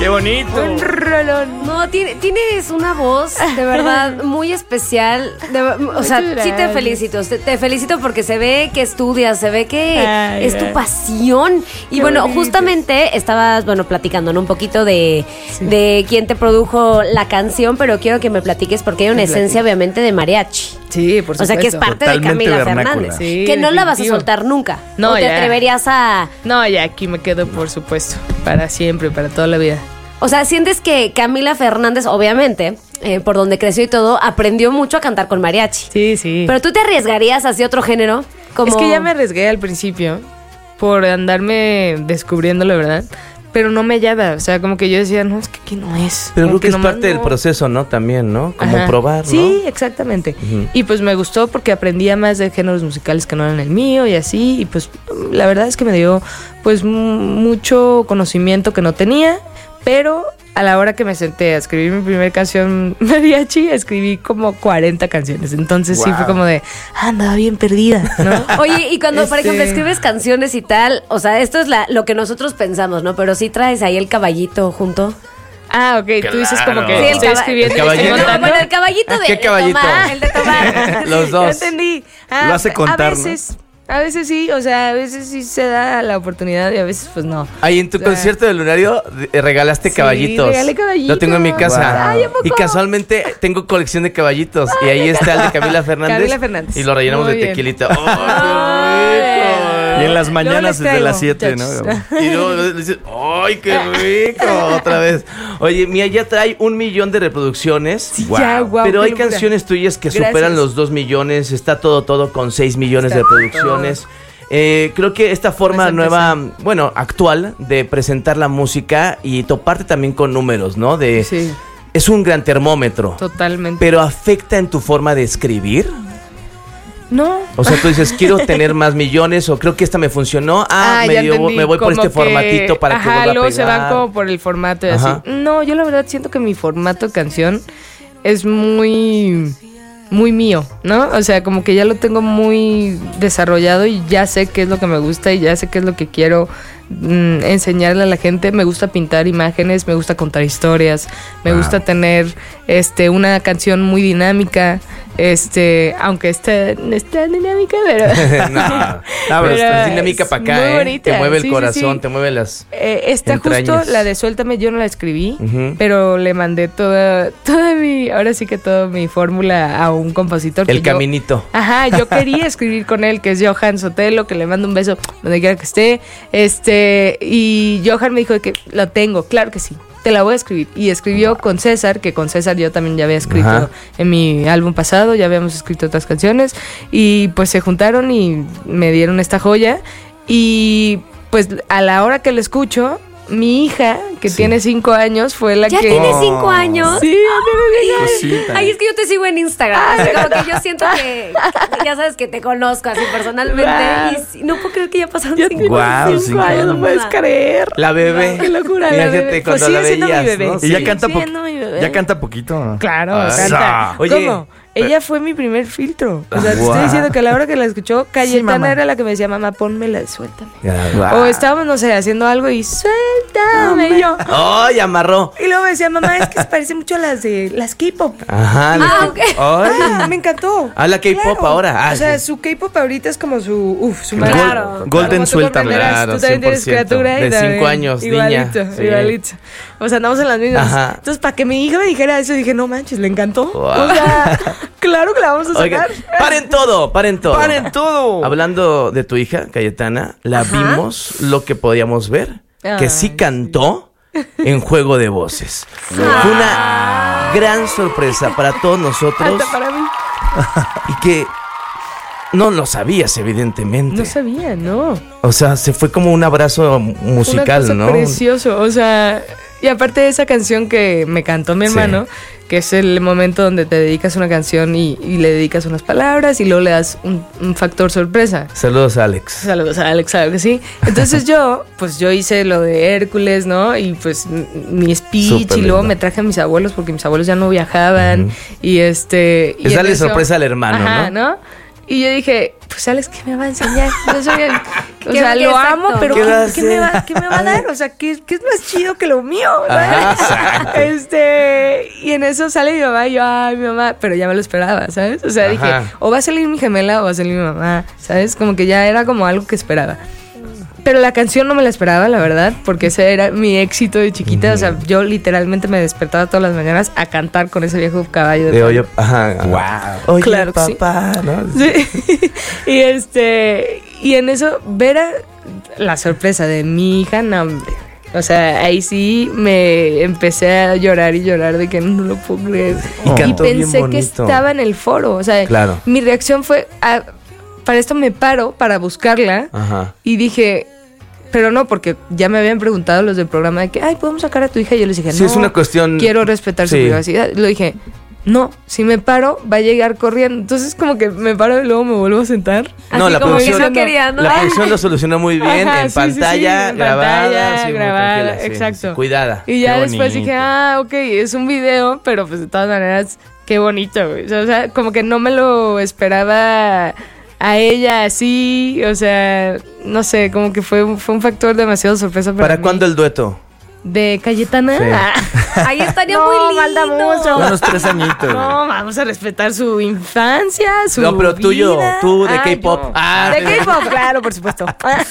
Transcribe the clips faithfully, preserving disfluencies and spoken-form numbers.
¡Qué bonito! Un rolón. No, tiene, tienes una voz de verdad muy especial. De, o sea, Muchas sí te gracias. felicito. Te, te felicito porque se ve que estudias, se ve que Ay, es tu ay. pasión. Y Qué bueno, bonito. justamente estabas, bueno, platicando, ¿no? Un poquito de, Sí. de quién te produjo la canción, pero quiero que me platiques porque hay una Platico. esencia, obviamente, de mariachi. Sí, por O sea, que es parte Totalmente de Camila vernácula. Fernández. Sí, que no la vas a definitivo. soltar nunca. No, o te ya. atreverías a... No, ya aquí me quedo, por supuesto. Para siempre, para toda la vida. O sea, sientes que Camila Fernández, obviamente, eh, por donde creció y todo, aprendió mucho a cantar con mariachi. Sí, sí. Pero tú te arriesgarías hacia otro género. Como... Es que ya me arriesgué al principio por andarme descubriendo la verdad, pero no me hallaba. O sea, como que yo decía, no, es que aquí no es. Pero Como creo que es nomás parte del no. proceso, ¿no? También, ¿no? Como Ajá. probar, ¿no? Sí, exactamente. Ujú. Y pues me gustó porque aprendía más de géneros musicales que no eran el mío y así. Y pues la verdad es que me dio pues m- mucho conocimiento que no tenía, pero a la hora que me senté a escribir mi primera canción mariachi, escribí como cuarenta canciones. Entonces sí Wow. fue como de, ah, andaba bien perdida, ¿no? Oye, y cuando, por Este- ejemplo, escribes canciones y tal, o sea, esto es la, lo que nosotros pensamos, ¿no? Pero sí traes ahí el caballito junto. Ah, ok, tú dices como que Claro. Sí, el estoy caba- escribiendo el y estoy caballito. No, montando. bueno, el caballito de, ¿Qué de caballito? tomar, el de tomar. Los Ya dos. entendí. Ah, Lo hace contar, A ¿no? veces, a veces sí, o sea, a veces sí se da la oportunidad y a veces pues no. Ahí en tu O sea, concierto del Lunario eh, regalaste Sí, caballitos. regalé caballitos. Lo tengo en mi casa. Wow. Ay, ¿a poco? Y casualmente tengo colección de caballitos. Y ahí está el de Camila Fernández. Camila Fernández. Y lo rellenamos Muy de bien. tequilita. ¡Oh, Ay, qué rico! Y en las Luego mañanas les desde traigo, las siete, ¿no? muchachos. Y luego le dices, ¡ay, qué rico! Otra vez. Oye, Mía ya trae un millón de reproducciones. Sí, ya, guau, Pero qué hay locura. canciones tuyas que Gracias. superan los dos millones. Está todo, todo con seis millones Está de reproducciones. Eh, creo que esta forma Pues nueva, bueno, actual de presentar la música y toparte también con números, ¿no? De, Sí, es un gran termómetro. totalmente. Pero afecta en tu forma de escribir. No. O sea, tú dices, quiero tener más millones o creo que esta me funcionó. Ah, me, ya dio- entendí, me voy por como este que- formatito para que ajá, vuelva a luego pegar. se van como por el formato y Ajá. así. No, yo la verdad siento que mi formato de canción es muy muy mío, ¿no? O sea, como que ya lo tengo muy desarrollado y ya sé qué es lo que me gusta y ya sé qué es lo que quiero mm, enseñarle a la gente. Me gusta pintar imágenes, me gusta contar historias, me Wow. gusta tener este una canción muy dinámica, este, aunque esté no es tan dinámica, pero no, no, pero Pero es dinámica es para acá, muy ¿eh? bonita. Te mueve el Sí, sí, corazón, sí. te mueve las... Eh, esta entrañas. justo, la de Suéltame, yo no la escribí, Ujú. pero le mandé toda, toda mi, ahora sí que toda mi fórmula a un compositor. El que yo- caminito. Ajá, yo quería escribir con él, que es Johan Sotelo, que le mando un beso donde quiera que esté. Este, y Johan me dijo de que lo tengo, claro que sí, te la voy a escribir. Y escribió con César, que con César yo también ya había escrito Ajá. en mi álbum pasado, ya habíamos escrito otras canciones. Y pues se juntaron y me dieron esta joya. Y pues a la hora que la escucho, mi hija, que Sí. tiene cinco años, fue la ¿Ya que... tienes cinco años? Sí, ya tiene cinco años. Cosita. Ay, es que yo te sigo en Instagram. Así como que yo siento que, que ya sabes que te conozco así personalmente. Guau. Y sí, no puedo creer que ya pasaron Ya cinco tiene Guau, cinco cinco años, no años. puedes creer. La bebé. Qué locura, la Imagínate bebé. cuando Pues sigue la siendo mi veías, bebé. ¿no? Y ya Sí. canta, po- Siendo mi bebé. ya canta poquito. Claro, Ah, canta. oye, ¿Cómo? pero- Ella fue mi primer filtro. O sea, te Guau. estoy diciendo que a la hora que la escuchó, Cayetana mamá. era la que me decía, mamá, pónmela, suéltame. Ya. O estábamos, no sé, haciendo algo y suéltame. Y yo. ¡Ay, amarró! Y luego me decía, mamá, es que se parece mucho a las de las K-pop. Ajá. Ah, la- ok. Ay. Ah, me encantó. Ah, la K-pop Claro. ahora. Ah, o sea, sí. su K-pop ahorita es como su. Uf, su Claro. madre. Golden, Como tú suéltame. comprenderás, Claro, tú también tienes cien por ciento. criatura y De también cinco años, igualito, niña. Sí. igualito. O sea, andamos en las mismas. Ajá. Entonces, para que mi hija me dijera eso, dije, no manches, le encantó. Wow. O sea, claro que la vamos a Oigan, sacar. paren todo, paren todo. ¡Paren todo! Hablando de tu hija, Cayetana, la Ajá. vimos lo que podíamos ver, que Ay, sí cantó en Juego de Voces. Fue una gran sorpresa para todos nosotros Hasta para mí. y que no lo sabías, evidentemente. No sabía, no. O sea, se fue como un abrazo musical, Una cosa ¿no? precioso, o sea, y aparte de esa canción que me cantó mi Sí. hermano, que es el momento donde te dedicas una canción y, y le dedicas unas palabras y luego le das un, un factor sorpresa. Saludos, Alex. Saludos a Alex, claro que sí. Entonces yo, pues yo hice lo de Hércules, ¿no? Y pues m- mi speech Súper y luego lindo. me traje a mis abuelos porque mis abuelos ya no viajaban Ujú. y este... y Es en darle eso- sorpresa al hermano, Ajá, ¿no? ¿no? Y yo dije, pues Alex, ¿qué me va a enseñar? Yo soy el, o ¿Qué- sea, qué lo exacto? amo, pero ¿Qué ¿qué, va a qué me va, hacer? qué me va a dar? O sea, ¿qué, qué es más chido que lo mío? Ajá, ¿sabes? Este, y en eso sale mi mamá y yo, ay, mi mamá, pero ya me lo esperaba, ¿sabes? O sea, Ajá. dije, o va a salir mi gemela o va a salir mi mamá, ¿sabes? Como que ya era como algo que esperaba. Pero la canción no me la esperaba, la verdad, porque ese era mi éxito de chiquita. Uh-huh. O sea, yo literalmente me despertaba todas las mañanas a cantar con ese viejo caballo de, de oye, ajá. Wow. Oye, claro que papá, sí. ¿no? Sí. Y este, y en eso, ver a la sorpresa de mi hija, no, hombre. O sea, ahí sí me empecé a llorar y llorar de que no lo puedo creer. Y Y, cantó bien pensé que bonito. estaba en el foro. O sea, Claro. mi reacción fue, a, para esto me paro para buscarla. Ajá. Y dije, pero no, porque ya me habían preguntado los del programa de que, ay, ¿podemos sacar a tu hija? Y yo les dije, Sí, no, es una cuestión- quiero respetar su Sí. privacidad. Lo dije, no, si me paro, va a llegar corriendo. Entonces como que me paro y luego me vuelvo a sentar. No, Así la como que producción- no quería, ¿no? La producción lo solucionó muy bien, Ajá, en sí, sí, sí, pantalla, en grabada, pantalla, sí, muy grabada, tranquila, sí, exacto. sí, cuidada. Y ya Qué después bonito. dije, ah, ok, es un video, pero pues de todas maneras, qué bonito, güey. O sea, o sea, como que no me lo esperaba a ella así, o sea, no sé, como que fue, fue un factor demasiado sorpresa para, ¿Para mí. cuándo el dueto? ¿De Cayetana? Sí. Ah. Ahí estaría No, muy lindo. Maldamoso. Unos tres añitos. No, vamos a respetar su infancia, su No, pero tuyo, vida. tú de Ah, K-pop. yo. Ah, de K-pop, claro, por supuesto.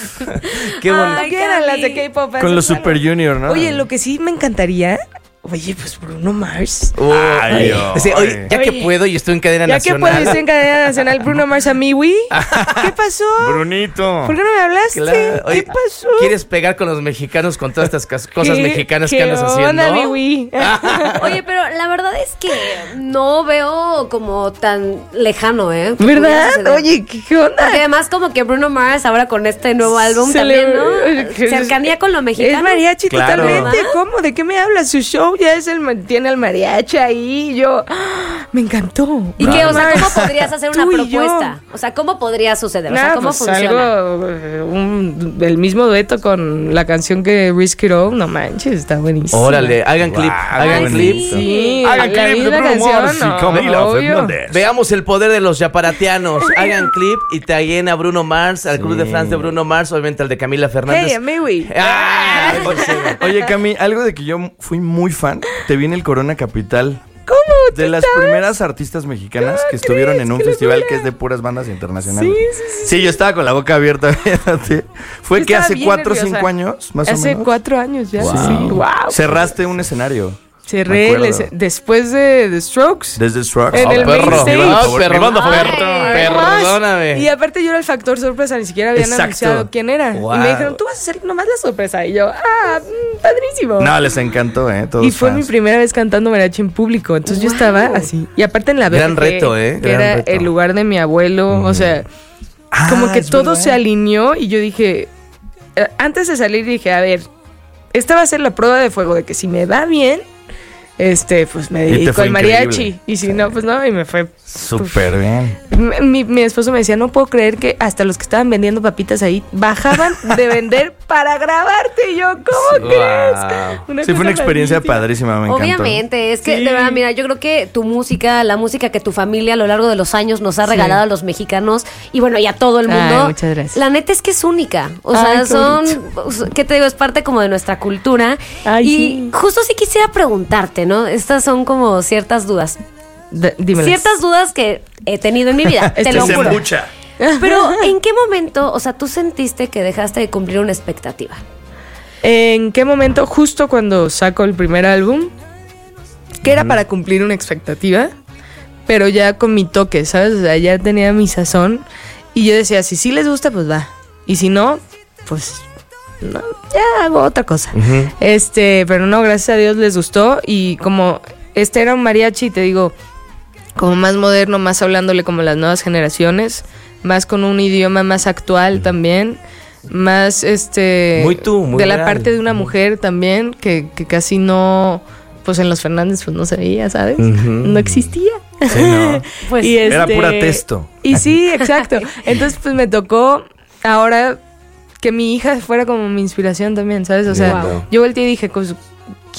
Qué bonito. Ay, quieran las de K-pop. Con los esas, Super claro. Junior, ¿no? Oye, lo que sí me encantaría, oye, pues Bruno Mars. Uh, Ay, o sea, oye, ya que Oye. puedo y estoy en cadena Ya que nacional. puedes en cadena nacional, Bruno Mars a Miwi. ¿Qué pasó? Brunito. ¿Por qué no me hablaste? Claro. Oye, ¿Qué pasó? ¿Quieres pegar con los mexicanos con todas estas cas- cosas ¿Qué- mexicanas qué que andas haciendo? onda, Miwi? Oye, pero la verdad es que no veo como tan lejano, ¿eh? que pudiera ¿Verdad? suceder. Oye, ¿qué, qué onda? Porque además como que Bruno Mars ahora con este nuevo álbum Se también, le- ¿no? que es- Cercanía con lo mexicano. Es mariachi Claro. totalmente. ¿Verdad? ¿Cómo? ¿De qué me hablas? Su show ya es el ma- tiene el mariachi ahí. Yo, ¡ah! Me encantó. ¿Y qué? O sea, Bruno ¿cómo Mars. podrías hacer una Tú y yo. propuesta? O sea, ¿cómo podría suceder? O sea, Nah, ¿cómo pues funciona? algo, eh, un- el mismo dueto con la canción que Risk It All, no manches, está buenísimo. Órale, hagan clip, Wow, hagan Ay, clip. sí. Sí, Hagan la clip de misma Bruno canción, Mars y no, Camila obvio. Fernández. Veamos el poder de los yaparatianos. Hagan clip y taguen a Bruno Mars, al club de fans de Bruno Mars, obviamente al de Camila Fernández. Hey, Amiwi. Ah, Oye, Cami, algo de que yo fui muy fan, te vi en el Corona Capital. ¿Cómo? De las primeras artistas mexicanas que estuvieron en un ¡Qué festival locura! que es de puras bandas internacionales. Sí, sí, sí. Sí, yo estaba con la boca abierta viéndote. Fue Yo que estaba hace bien cuatro o nerviosa. cinco años, más o Hace menos. cuatro años ya. Wow. Sí, wow. Cerraste un escenario. Me Cerré el acuerdo. ese- después de The Strokes. Desde Strokes. En el main perro. stage. Ah, Mi perro. banda Ay. favorita. Más. Perdóname. Y aparte yo era el factor sorpresa, ni siquiera habían Exacto. anunciado quién era. Wow. Y me dijeron, tú vas a ser nomás la sorpresa. Y yo, ah, mm, padrísimo. No, les encantó, ¿eh? Todos y fue fans. mi primera vez cantando mariachi en público. Entonces yo Wow. estaba así. Y aparte en la B G G, Gran reto, ¿eh? que Gran era reto. el lugar de mi abuelo. O sea, Ah, como que es todo verdad. se alineó. Y yo dije, eh, antes de salir dije, a ver, esta va a ser la prueba de fuego de que si me va bien, este, pues me Y te dedico fue al mariachi. increíble. Y si no, pues no, y me fue Súper bien. mi, mi esposo me decía, no puedo creer que hasta los que estaban vendiendo papitas ahí bajaban de vender para grabarte. Y yo, ¿cómo Wow. crees? Sí, fue cosa una experiencia padrísima. padrísima, me encantó. Obviamente, es que Sí. de verdad, mira, yo creo que tu música, la música que tu familia a lo largo de los años nos ha Sí. regalado a los mexicanos y bueno, y a todo el Ay, mundo. muchas gracias. La neta es que es única. O Ay, sea, qué son, bonito. ¿qué te digo? Es parte como de nuestra cultura. Ay, y sí. justo sí quisiera preguntarte, ¿no? Estas son como ciertas dudas. D- dímelas. Ciertas dudas que he tenido en mi vida, te Este lo se juro. embucha. Pero, ¿en qué momento, o sea, tú sentiste que dejaste de cumplir una expectativa? ¿En qué momento? Justo cuando saco el primer álbum, que era para cumplir una expectativa, pero ya con mi toque, ¿sabes? O sea, ya tenía mi sazón. Y yo decía, si sí les gusta, pues va. Y si no, pues no, ya hago otra cosa. Ujú. Este, pero no, gracias a Dios les gustó. Y como este era un mariachi, te digo, como más moderno, más hablándole como las nuevas generaciones, más con un idioma más actual también, más este Muy tú, muy de la real. parte de una mujer también, que, que casi no, pues en los Fernández pues no se veía, ¿sabes? Ujú. No existía. Sí, no. Pues Y Era este, pura testo. Y sí, exacto. Entonces, pues me tocó ahora que mi hija fuera como mi inspiración también, ¿sabes? O sea, Wow. yo volteé y dije, pues,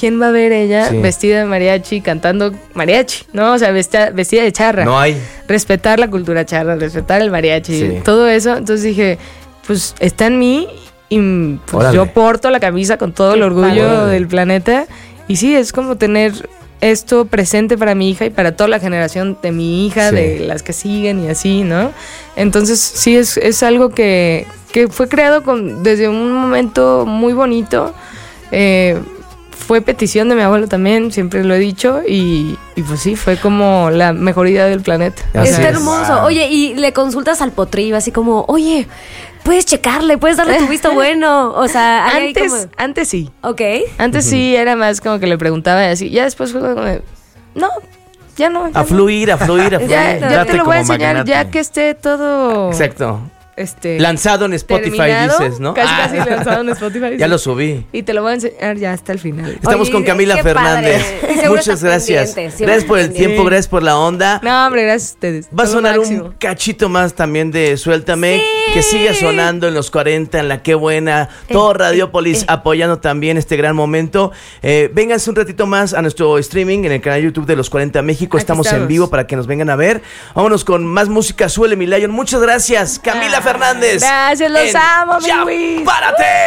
¿quién va a ver ella Sí. vestida de mariachi, cantando mariachi? ¿No? O sea, vestida, vestida de charra. No hay. Respetar la cultura charra, respetar el mariachi, Sí. todo eso. Entonces dije, pues está en mí y pues Órale. yo porto la camisa con todo el Qué orgullo padre. del planeta. Y sí, es como tener esto presente para mi hija y para toda la generación de mi hija, Sí. de las que siguen y así, ¿no? Entonces sí, es, es algo que, que fue creado con, desde un momento muy bonito. Eh, fue petición de mi abuelo también, siempre lo he dicho, y, y pues sí, fue como la mejoría del planeta. Así Está es. hermoso. Wow. Oye, y le consultas al potrillo así como, oye, puedes checarle, puedes darle tu visto bueno. O sea, hay ahí Antes, como- antes sí. Ok. Antes sí era más como que le preguntaba y así. Ya después fue como de, no, ya no. Ya A no. fluir, a fluir, a fluir. Ya, ya Date te lo voy a como enseñar magnate. ya que esté todo Exacto. este, Lanzado en Spotify, terminado, dices, ¿no? Casi, Ah. casi lanzado en Spotify. Ya sí. lo subí. Y te lo voy a enseñar ya hasta el final. Estamos Oye, con Camila qué Fernández. padre. Seguro Muchas está gracias. pendiente, siempre Gracias por el está tiempo, pendiente. gracias por la onda. No, hombre, gracias a ustedes. Va a Todo sonar máximo. un cachito más también de Suéltame, que siga sonando en los cuarenta, en la Qué Buena, todo Radiópolis apoyando también este gran momento. Eh, vénganse un ratito más a nuestro streaming en el canal YouTube de los cuarenta México. Aquí Estamos, en estamos. vivo para que nos vengan a ver. Vámonos con más música. Suele mi Lion. Muchas gracias, Camila Ah, Fernández. gracias, los En amo, mi Ya Luis. Párate.